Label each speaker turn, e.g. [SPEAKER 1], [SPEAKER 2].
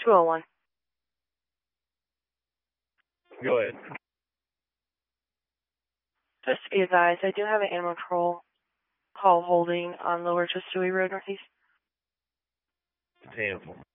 [SPEAKER 1] 201.
[SPEAKER 2] Go ahead.
[SPEAKER 1] Just to be advised, I do have an animal control call holding on Lower Chestowee Road Northeast.
[SPEAKER 2] 10-4.